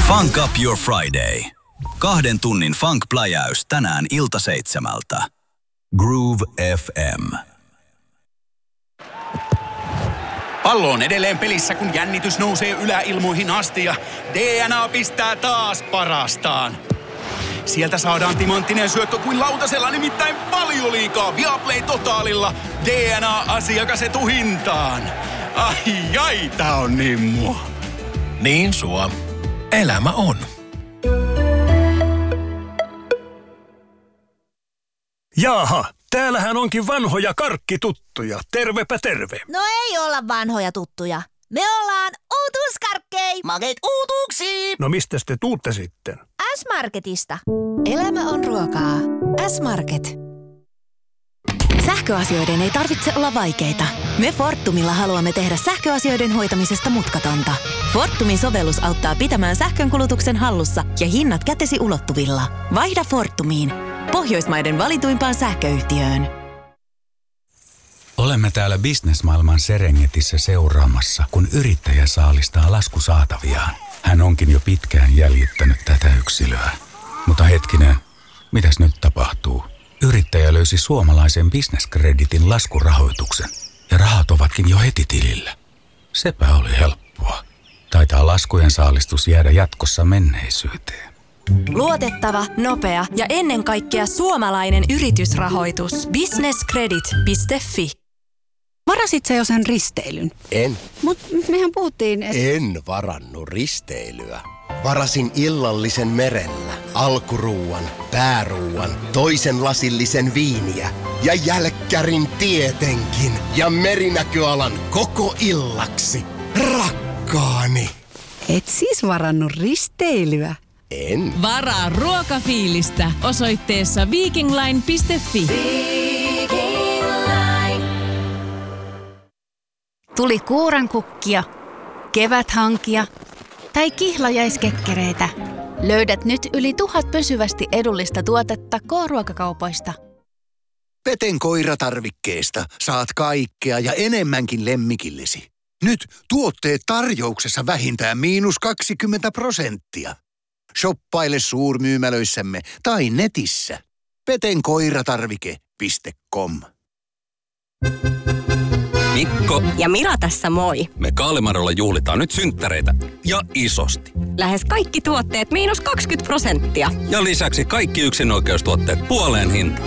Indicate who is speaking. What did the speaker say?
Speaker 1: Funk Up Your Friday. 2 tunnin funk-pläjäys tänään 7:00. Groove FM.
Speaker 2: Pallo on edelleen pelissä, kun jännitys nousee yläilmoihin asti ja DNA pistää taas parastaan. Sieltä saadaan timanttinen syöttö kuin lautasella, nimittäin Valioliigaa Viaplay Totaalilla. DNA-asiakas etuhintaan. Ai, tää on niin mua.
Speaker 3: Niin sua. Elämä on.
Speaker 4: Jaaha, täällähän onkin vanhoja karkkituttuja. Tervepä terve.
Speaker 5: No ei olla vanhoja tuttuja. Me ollaan uutuuskarkkei.
Speaker 6: Makeet uutuuksia.
Speaker 4: No mistäs te tuutte sitten?
Speaker 5: S-Marketista.
Speaker 7: Elämä on ruokaa. S-Market. Sähköasioiden ei tarvitse olla vaikeita. Me Fortumilla haluamme tehdä sähköasioiden hoitamisesta mutkatonta. Fortumin sovellus auttaa pitämään sähkönkulutuksen hallussa ja hinnat kätesi ulottuvilla. Vaihda Fortumiin. Pohjoismaiden valituimpaan sähköyhtiöön.
Speaker 8: Olemme täällä bisnesmaailman Serengetissä seuraamassa, kun yrittäjä saalistaa laskusaataviaan. Hän onkin jo pitkään jäljittänyt tätä yksilöä. Mutta hetkinen, mitäs nyt tapahtuu? Yrittäjä löysi suomalaisen bisneskreditin laskurahoituksen ja rahat ovatkin jo heti tilillä. Sepä oli helppoa. Taitaa laskujen saalistus jäädä jatkossa menneisyyteen.
Speaker 7: Luotettava, nopea ja ennen kaikkea suomalainen yritysrahoitus. Businesscredit.fi.
Speaker 9: Varasit sä jo sen risteilyn?
Speaker 10: En.
Speaker 9: Mut mehän puhuttiin...
Speaker 10: En varannut risteilyä. Varasin illallisen merellä, alkuruuan, pääruuan, toisen lasillisen viiniä ja jälkkärin tietenkin ja merinäköalan koko illaksi. Rakkaani!
Speaker 9: Et siis varannut risteilyä?
Speaker 10: En.
Speaker 11: Varaa ruokafiilistä osoitteessa vikingline.fi.
Speaker 9: Tuli kuurankukkia, keväthankia tai kihlajaiskekkereitä. Löydät nyt yli 1000 pysyvästi edullista tuotetta K-ruokakaupoista.
Speaker 12: Peten koiratarvikkeesta saat kaikkea ja enemmänkin lemmikillesi. Nyt tuotteet tarjouksessa vähintään -20%. Shoppaile suurmyymälöissämme tai netissä. petenkoiratarvike.com.
Speaker 13: Mikko
Speaker 14: ja Mira tässä moi.
Speaker 13: Me Kaalimarolla juhlitaan nyt synttäreitä ja isosti.
Speaker 14: Lähes kaikki tuotteet -20%.
Speaker 13: Ja lisäksi kaikki yksinoikeustuotteet puoleen hintaan.